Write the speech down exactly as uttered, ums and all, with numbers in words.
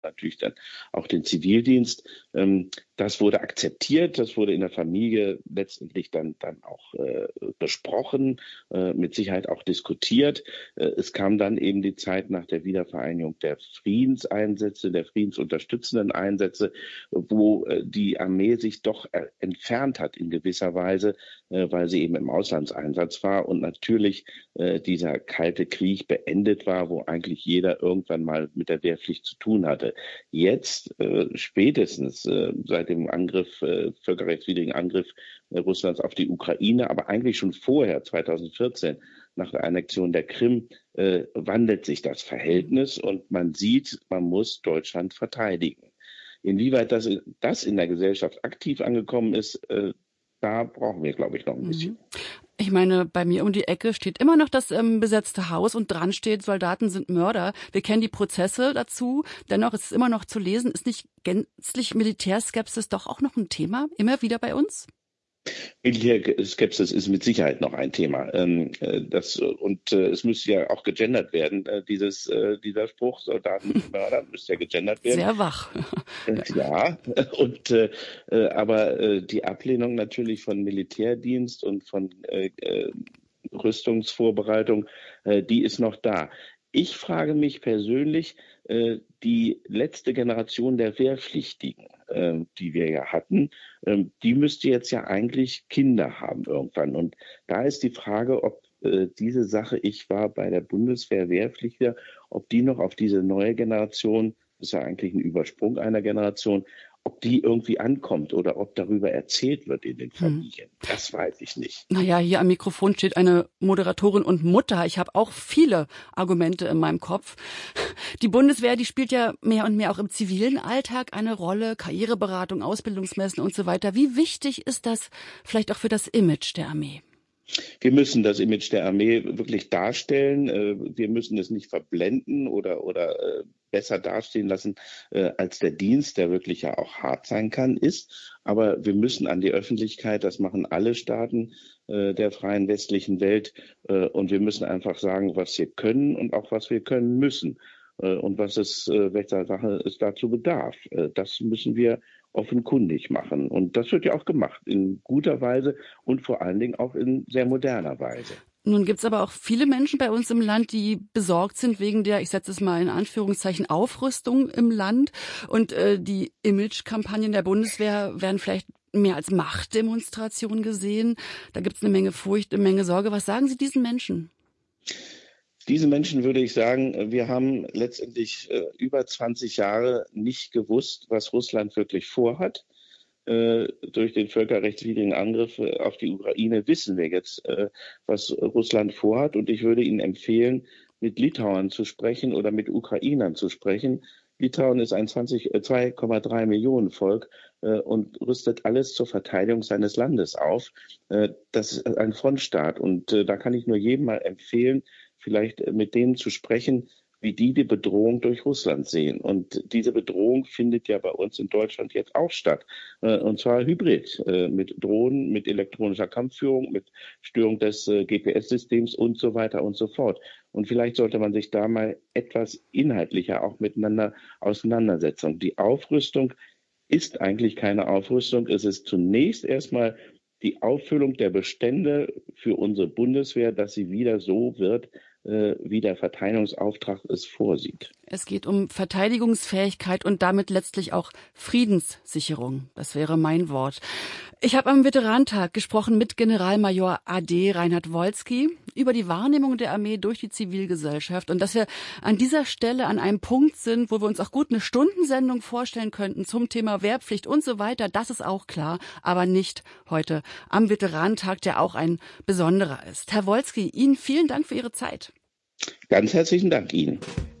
natürlich dann auch den Zivildienst. Ähm, das wurde akzeptiert, das wurde in der Familie letztendlich dann, dann auch äh, besprochen, äh, mit Sicherheit auch diskutiert. Äh, es kam dann eben die Zeit nach der Wiedervereinigung der Friedenseinsätze, der friedensunterstützenden Einsätze, wo äh, die Armee sich doch äh, entfernt hat in gewisser Weise, äh, weil sie eben im Auslandseinsatz war und natürlich äh, dieser Kalte Krieg beendet war, wo eigentlich jeder irgendwann mal mit der Wehrpflicht zu tun hatte. Jetzt, äh, spätestens äh, seit dem Angriff, äh, völkerrechtswidrigen Angriff äh, Russlands auf die Ukraine, aber eigentlich schon vorher, zweitausendvierzehn, nach der Annexion der Krim, äh, wandelt sich das Verhältnis und man sieht, man muss Deutschland verteidigen. Inwieweit das, das in der Gesellschaft aktiv angekommen ist, äh, da brauchen wir, glaube ich, noch ein bisschen. Ich meine, bei mir um die Ecke steht immer noch das ähm, besetzte Haus und dran steht, Soldaten sind Mörder. Wir kennen die Prozesse dazu. Dennoch ist es immer noch zu lesen. Ist nicht gänzlich Militärskepsis doch auch noch ein Thema? Immer wieder bei uns? Militärskepsis ist mit Sicherheit noch ein Thema. Ähm, äh, das, und äh, es müsste ja auch gegendert werden. Äh, dieses, äh, dieser Spruch, Soldaten sind Mörder, müsste ja gegendert werden. Sehr wach. Ja, und äh, aber äh, die Ablehnung natürlich von Militärdienst und von äh, äh, Rüstungsvorbereitung, äh, die ist noch da. Ich frage mich persönlich, äh, die letzte Generation der Wehrpflichtigen, äh, die wir ja hatten, äh, die müsste jetzt ja eigentlich Kinder haben irgendwann. Und da ist die Frage, ob äh, diese Sache, ich war bei der Bundeswehr Wehrpflichtiger, ob die noch auf diese neue Generation, das ist ja eigentlich ein Übersprung einer Generation, ob die irgendwie ankommt oder ob darüber erzählt wird in den Familien. Hm. Das weiß ich nicht. Naja, hier am Mikrofon steht eine Moderatorin und Mutter. Ich habe auch viele Argumente in meinem Kopf. Die Bundeswehr, die spielt ja mehr und mehr auch im zivilen Alltag eine Rolle. Karriereberatung, Ausbildungsmessen und so weiter. Wie wichtig ist das vielleicht auch für das Image der Armee? Wir müssen das Image der Armee wirklich darstellen. Wir müssen es nicht verblenden oder, oder besser dastehen lassen, als der Dienst, der wirklich ja auch hart sein kann, ist. Aber wir müssen an die Öffentlichkeit, das machen alle Staaten der freien westlichen Welt. Und wir müssen einfach sagen, was wir können und auch was wir können müssen. Und was es, welcher Sache es dazu bedarf. Das müssen wir offenkundig machen. Und das wird ja auch gemacht, in guter Weise und vor allen Dingen auch in sehr moderner Weise. Nun gibt's aber auch viele Menschen bei uns im Land, die besorgt sind wegen der, ich setze es mal in Anführungszeichen, Aufrüstung im Land. Und äh, die Imagekampagnen der Bundeswehr werden vielleicht mehr als Machtdemonstration gesehen. Da gibt's eine Menge Furcht, eine Menge Sorge. Was sagen Sie diesen Menschen? Diesen Menschen würde ich sagen, wir haben letztendlich äh, über zwanzig Jahre nicht gewusst, was Russland wirklich vorhat. Äh, durch den völkerrechtswidrigen Angriff äh, auf die Ukraine wissen wir jetzt, äh, was Russland vorhat. Und ich würde Ihnen empfehlen, mit Litauern zu sprechen oder mit Ukrainern zu sprechen. Litauen ist ein zwei Komma drei Millionen Volk äh, und rüstet alles zur Verteidigung seines Landes auf. Äh, das ist ein Frontstaat. Und äh, da kann ich nur jedem mal empfehlen, vielleicht mit denen zu sprechen, wie die die Bedrohung durch Russland sehen. Und diese Bedrohung findet ja bei uns in Deutschland jetzt auch statt. Und zwar hybrid, mit Drohnen, mit elektronischer Kampfführung, mit Störung des G P S-Systems und so weiter und so fort. Und vielleicht sollte man sich da mal etwas inhaltlicher auch miteinander auseinandersetzen. Die Aufrüstung ist eigentlich keine Aufrüstung. Es ist zunächst erstmal die Auffüllung der Bestände für unsere Bundeswehr, dass sie wieder so wird, wie der Verteidigungsauftrag es vorsieht. Es geht um Verteidigungsfähigkeit und damit letztlich auch Friedenssicherung. Das wäre mein Wort. Ich habe am Veteranentag gesprochen mit Generalmajor A D Reinhard Wolski über die Wahrnehmung der Armee durch die Zivilgesellschaft und dass wir an dieser Stelle an einem Punkt sind, wo wir uns auch gut eine Stundensendung vorstellen könnten zum Thema Wehrpflicht und so weiter. Das ist auch klar, aber nicht heute am Veteranentag, der auch ein besonderer ist. Herr Wolski, Ihnen vielen Dank für Ihre Zeit. Ganz herzlichen Dank Ihnen.